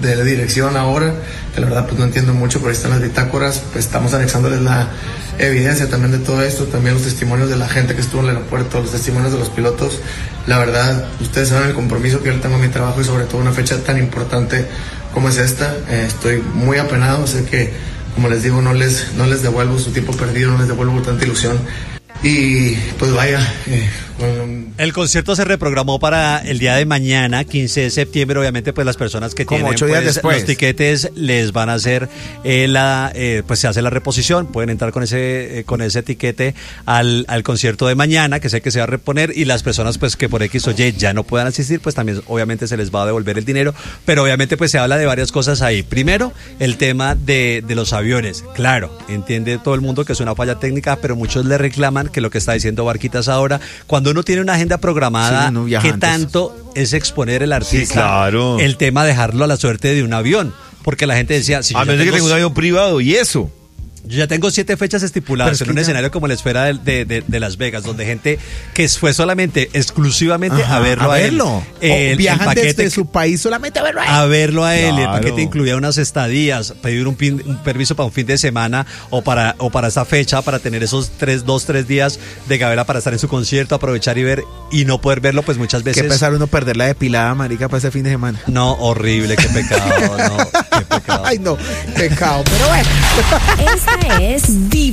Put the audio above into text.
de la dirección ahora, que la verdad pues no entiendo mucho, pero ahí están las bitácoras, pues estamos anexándoles la evidencia también de todo esto, también los testimonios de la gente que estuvo en el aeropuerto, los testimonios de los pilotos. La verdad, ustedes saben el compromiso que yo tengo en mi trabajo y sobre todo una fecha tan importante como es esta. Estoy muy apenado, sé que, como les digo, no les devuelvo su tiempo perdido, no les devuelvo tanta ilusión. Y pues vaya, el concierto se reprogramó para el día de mañana, 15 de septiembre. Obviamente pues las personas que tienen 8 días pues, después. los tiquetes les van a hacer pues se hace la reposición, pueden entrar con ese tiquete al concierto de mañana, que sé que se va a reponer, y las personas pues que por X o Y ya no puedan asistir, pues también obviamente se les va a devolver el dinero, pero obviamente pues se habla de varias cosas ahí. Primero, el tema de los aviones. Claro, entiende todo el mundo que es una falla técnica, pero muchos le reclaman que lo que está diciendo Barquitas ahora, cuando uno tiene una agenda programada, sí, ¿qué tanto es exponer el artista? Sí, claro. El tema de dejarlo a la suerte de un avión, porque la gente decía, si a menos que tenga un avión privado y eso. yo ya tengo 7 fechas estipuladas en un escenario como la Esfera de Las Vegas, donde gente que fue solamente, exclusivamente a verlo a él. Viajan desde su país solamente a verlo a él. A verlo a él. Claro. El paquete incluía unas estadías, pedir un permiso para un fin de semana o para esa fecha, para tener esos 2-3 días de gabela para estar en su concierto, aprovechar y ver, y no poder verlo, pues muchas veces. Qué pesar uno perder la depilada, marica, para ese fin de semana. No, horrible, qué pecado, no, qué pecado. Ay, no, pecado, pero bueno. Esta es